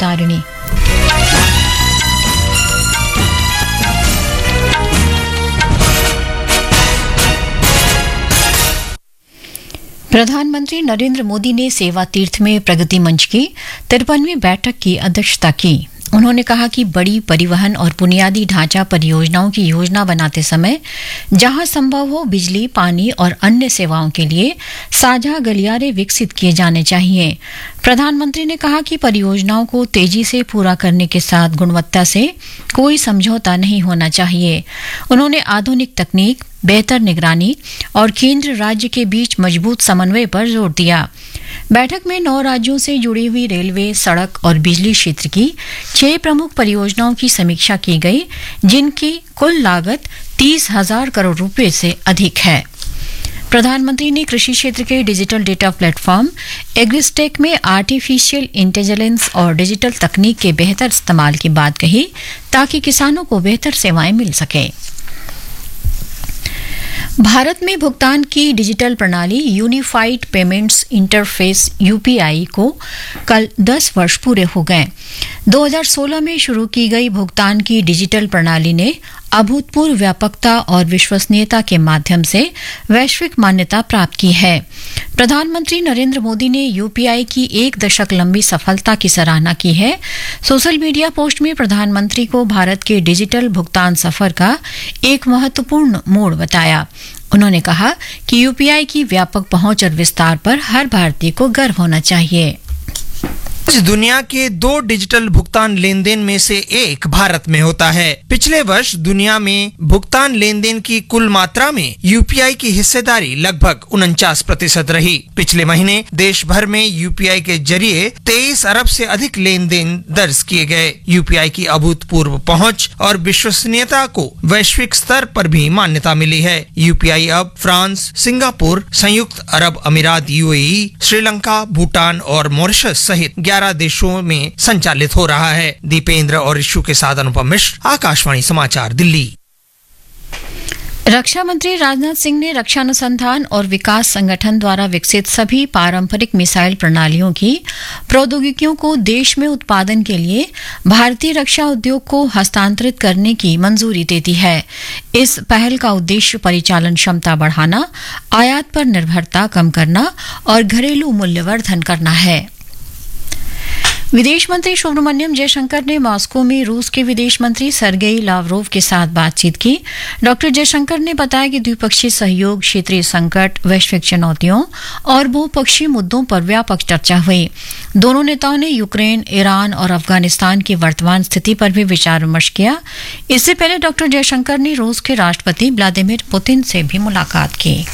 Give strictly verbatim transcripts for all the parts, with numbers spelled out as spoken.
तारिणी। प्रधानमंत्री नरेंद्र मोदी ने सेवा तीर्थ में प्रगति मंच की तिरपनवीं बैठक की अध्यक्षता की। उन्होंने कहा कि बड़ी परिवहन और बुनियादी ढांचा परियोजनाओं की योजना बनाते समय जहां संभव हो बिजली, पानी और अन्य सेवाओं के लिए साझा गलियारे विकसित किए जाने चाहिए। प्रधानमंत्री ने कहा कि परियोजनाओं को तेजी से पूरा करने के साथ गुणवत्ता से कोई समझौता नहीं होना चाहिए। उन्होंने आधुनिक तकनीक, बेहतर निगरानी और केंद्र राज्य के बीच मजबूत समन्वय पर जोर दिया। बैठक में नौ राज्यों से जुड़ी हुई रेलवे, सड़क और बिजली क्षेत्र की छह प्रमुख परियोजनाओं की समीक्षा की गई, जिनकी कुल लागत तीस हजार करोड़ रुपए से अधिक है। प्रधानमंत्री ने कृषि क्षेत्र के डिजिटल डेटा प्लेटफॉर्म एग्रिस्टेक में आर्टिफिशियल इंटेलिजेंस और डिजिटल तकनीक के बेहतर इस्तेमाल की बात कही, ताकि किसानों को बेहतर सेवाएं मिल सके। भारत में भुगतान की डिजिटल प्रणाली यूनिफाइड पेमेंट्स इंटरफेस यूपीआई को कल दस वर्ष पूरे हो गए। दो हज़ार सोलह में शुरू की गई भुगतान की डिजिटल प्रणाली ने अभूतपूर्व व्यापकता और विश्वसनीयता के माध्यम से वैश्विक मान्यता प्राप्त की है। प्रधानमंत्री नरेंद्र मोदी ने यूपीआई की एक दशक लंबी सफलता की सराहना की है। सोशल मीडिया पोस्ट में प्रधानमंत्री को भारत के डिजिटल भुगतान सफर का एक महत्वपूर्ण मोड़ बताया। उन्होंने कहा कि यूपीआई की व्यापक पहुंच और विस्तार पर हर भारतीय को गर्व होना चाहिए। आज दुनिया के दो डिजिटल भुगतान लेन देन में से एक भारत में होता है। पिछले वर्ष दुनिया में भुगतान लेन देन की कुल मात्रा में यूपीआई की हिस्सेदारी लगभग उनचास प्रतिशत रही। पिछले महीने देश भर में यूपीआई के जरिए तेईस अरब से अधिक लेन देन दर्ज किए गए। यूपीआई की अभूतपूर्व पहुंच और विश्वसनीयता को वैश्विक स्तर पर भी मान्यता मिली है। यूपीआई अब फ्रांस, सिंगापुर, संयुक्त अरब अमीरात यूएई, श्रीलंका, भूटान और मॉरिशस सहित ग्यारह देशों में संचालित हो रहा है। दीपेंद्र और इशू के साथ अनुपम मिश्र, आकाशवाणी समाचार, दिल्ली। रक्षा मंत्री राजनाथ सिंह ने रक्षा अनुसंधान और विकास संगठन द्वारा विकसित सभी पारंपरिक मिसाइल प्रणालियों की प्रौद्योगिकियों को देश में उत्पादन के लिए भारतीय रक्षा उद्योग को हस्तांतरित करने की मंजूरी दे दी है। इस पहल का उद्देश्य परिचालन क्षमता बढ़ाना, आयात पर निर्भरता कम करना और घरेलू मूल्यवर्धन करना है। विदेश मंत्री सुब्रमण्यम जयशंकर ने मॉस्को में रूस के विदेश मंत्री सर्गेई लावरोव के साथ बातचीत की। डॉक्टर जयशंकर ने बताया कि द्विपक्षीय सहयोग, क्षेत्रीय संकट, वैश्विक चुनौतियों और बहुपक्षीय मुद्दों पर व्यापक चर्चा हुई। दोनों नेताओं ने यूक्रेन, ईरान और अफगानिस्तान की वर्तमान स्थिति पर भी विचार विमर्श किया। इससे पहले डॉक्टर जयशंकर ने रूस के राष्ट्रपति व्लादिमीर पुतिन से भी मुलाकात की।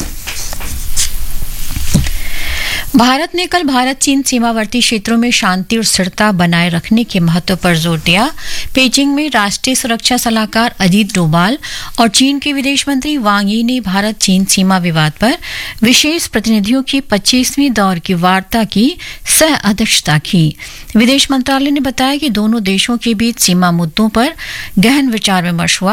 भारत ने कल भारत चीन सीमावर्ती क्षेत्रों में शांति और स्थिरता बनाए रखने के महत्व पर जोर दिया। पेजिंग में राष्ट्रीय सुरक्षा सलाहकार अजीत डोभाल और चीन के विदेश मंत्री वांग यी ने भारत चीन सीमा विवाद पर विशेष प्रतिनिधियों की पच्चीसवीं दौर की वार्ता की सह अध्यक्षता की। विदेश मंत्रालय ने बताया कि दोनों देशों के बीच सीमा मुद्दों पर गहन विचार विमर्श हुआ।